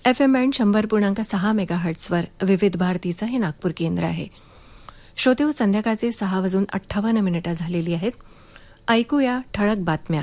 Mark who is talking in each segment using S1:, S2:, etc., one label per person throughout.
S1: FM band 100.6 मेगाहर्ट्झवर विविध भारतीचं हे नागपूर केंद्र आहे. श्रोतेहो, संध्याकाळचे 6:58 झालेली आहेत. ऐकूया ठळक बातम्या.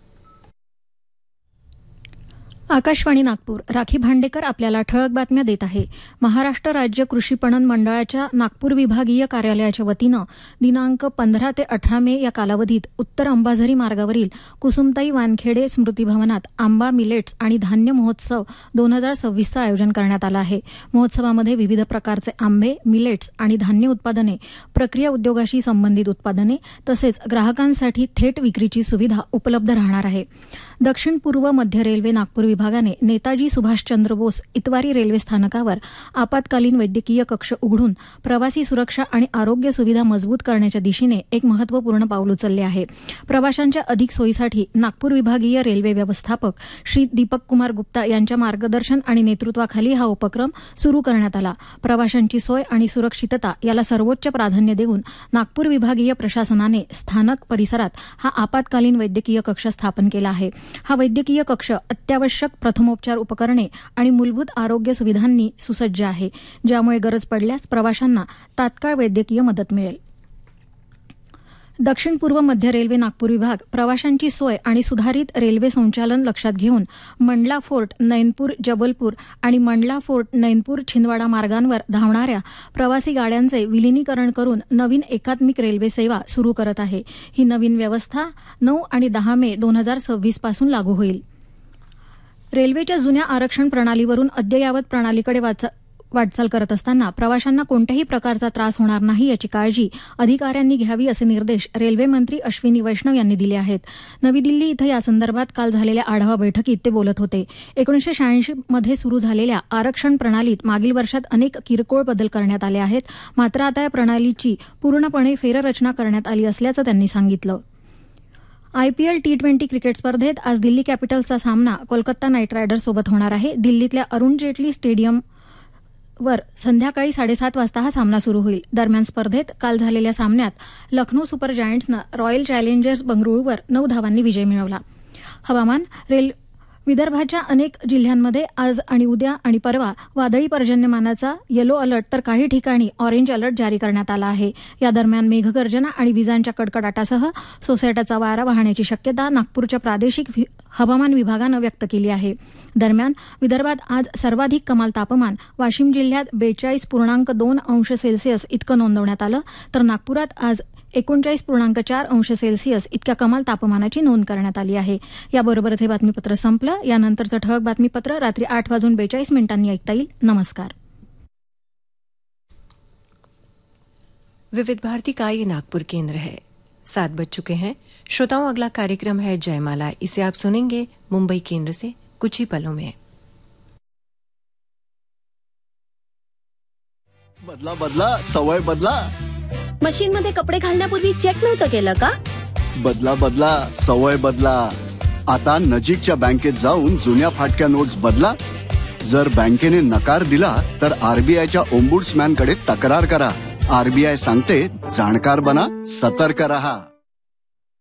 S2: आकाशवाणी नागपूर. राखी भांडेकर आपल्याला ठळक बातम्या देत आहे. महाराष्ट्र राज्य कृषी पणन मंडळाच्या नागपूर विभागीय कार्यालयाच्या वतीनं दिनांक 15 ते 18 मे या कालावधीत उत्तर अंबाझरी मार्गावरील कुसुमताई वानखेडे स्मृती भवनात आंबा मिलेट्स आणि धान्य महोत्सव 2026चं आयोजन करण्यात आलं आहे. महोत्सवामध्ये विविध प्रकारचे आंबे, मिलेट्स आणि धान्य उत्पादने, प्रक्रिया उद्योगाशी संबंधित उत्पादने तसेच ग्राहकांसाठी थेट विक्रीची सुविधा उपलब्ध राहणार आहे. दक्षिण पूर्व मध्य रेल्वे नागपूर विभागाने नेताजी सुभाषचंद्र बोस इतवारी रेल्वे स्थानकावर आपत्कालीन वैद्यकीय कक्ष उघडून प्रवासी सुरक्षा आणि आरोग्य सुविधा मजबूत करण्याच्या दिशेने एक महत्त्वपूर्ण पाऊल उचलले आहे. प्रवाशांच्या अधिक सोयीसाठी नागपूर विभागीय रेल्वे व्यवस्थापक श्री दीपक कुमार गुप्ता यांच्या मार्गदर्शन आणि नेतृत्वाखाली हा उपक्रम सुरू करण्यात आला. प्रवाशांची सोय आणि सुरक्षितता याला सर्वोच्च प्राधान्य देऊन नागपूर विभागीय प्रशासनाने स्थानक परिसरात हा आपत्कालीन वैद्यकीय कक्ष स्थापन केला आहे. हा वैद्यकीय कक्ष अत्यावश्यक प्रथमोपचार उपकरणे आणि मूलभूत आरोग्य सुविधांनी सुसज्ज आहे, ज्यामुळे गरज पडल्यास प्रवाशांना तात्काळ वैद्यकीय मदत मिळेल. दक्षिण पूर्व मध्य रेल्वे नागपूर विभाग प्रवाशांची सोय आणि सुधारित रेल्वे संचालन लक्षात घेऊन मंडला फोर्ट, नैनपूर, जबलपूर आणि मंडला फोर्ट, नैनपूर, छिंदवाडा मार्गांवर धावणाऱ्या प्रवासी गाड्यांचे विलिनीकरण करून नवीन एकात्मिक रेल्वे सेवा सुरू करत आहे. ही नवीन व्यवस्था 9 आणि 10 मे 2026 पासून लागू होईल. रेल्वेच्या जुन्या आरक्षण प्रणालीवरून अद्ययावत प्रणालीकडे वाटचाल करत असताना प्रवाशांना कोणत्याही प्रकारचा त्रास होणार नाही याची काळजी अधिकाऱ्यांनी घ्यावी असे निर्देश रेल्वे मंत्री अश्विनी वैष्णव यांनी दिले आहेत. नवी दिल्ली इथं यासंदर्भात काल झालेल्या आढावा बैठकीत ते बोलत होते. 1986 मध्ये सुरू झालेल्या आरक्षण प्रणालीत मागील वर्षात अनेक किरकोळ बदल करण्यात आले आहेत. मात्र आता या प्रणालीची पूर्णपणे फेररचना करण्यात आली असल्याचं त्यांनी सांगितलं. IPL T20 क्रिकेट स्पर्धेत आज दिल्ली कॅपिटल्सचा सामना कोलकाता नाईट रायडर्ससोबत होणार आहे. दिल्लीतल्या अरुण जेटली स्टेडियमवर संध्याकाळी 7:30 वाजता हा सामना सुरू होईल. दरम्यान स्पर्धेत काल झालेल्या सामन्यात लखनौ सुपर जायंट्सनं रॉयल चॅलेंजर्स बंगळुरूवर 9 धावांनी विजय मिळवला. हवामान. विदर्भाच्या अनेक जिल्ह्यांमध्ये आज आणि उद्या आणि परवा वादळी पर्जन्यमानाचा येलो अलर्ट तर काही ठिकाणी ऑरेंज अलर्ट जारी करण्यात आला आहे. या दरम्यान मेघगर्जना आणि विजांच्या कडकडाटासह सोसाट्याचा वारा वाहण्याची शक्यता नागपूरच्या प्रादेशिक हवामान विभागानं व्यक्त केली आहे. दरम्यान विदर्भात आज सर्वाधिक कमाल तापमान वाशिम जिल्ह्यात 42.2 अंश सेल्सिअस इतकं नोंदवण्यात आलं, तर नागपुरात आज 39.4 अंश सेल्सिअस इतक्या कमाल तापमानाची नोंद करण्यात आली आहे. याबरोबरच हे बातमीपत्र संपलं. यानंतरचं ठळक बातमीपत्र रात्री 8:42 ऐकता येईल. नमस्कार.
S1: विविध भारती का ये नागपुर केंद्र है. 7 बज चुके हैं. श्रोताओं, अगला कार्यक्रम है जयमाला. इसे आप सुनेंगे मुंबई केंद्र से कुछ ही पलों में.
S3: बदला बदला, सवय बदला.
S4: मशीन मध्ये कपडे घालण्यापूर्वी चेक नव्हतं केलं का?
S3: बदला बदला, सवय बदला. आता नजीकच्या बँकेत जाऊन जुन्या फाटक्या नोट्स बदला. जर बँकेने नकार दिला तर RBIच्या ओम्बुड्समॅनकडे तक्रार करा. RBI सांगते, जाणकार बना, सतर्क रहा.